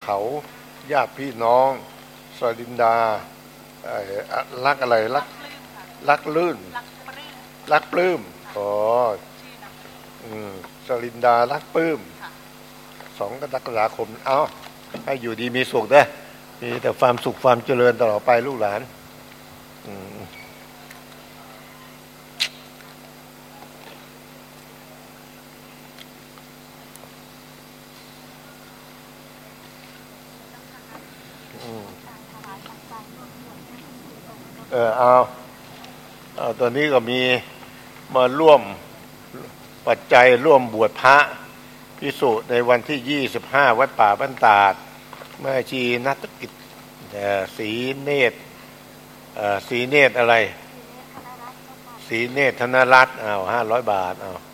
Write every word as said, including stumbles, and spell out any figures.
เขาญาติพี่น้องสลินดารักอะไรรักรักลื่นรักปลื้มอ๋อสลินดารักปลื้มสองกรกฎาคมเอาให้อยู่ดีมีสุขเด้อมีแต่ความสุขความเจริญตลอดไปลูกหลานอืมเออเอาเอาตอนนี้ก็มีมาร่วมปัจจัยร่วมบวชพระภิกษุในวันที่ยี่สิบห้าวัดป่าบ้านตาดแม่ชีนัตกิจศรีเนตรศรีเนตรอะไรศรีเนตรธนรัตน์เอาห้าร้อยบาทเอา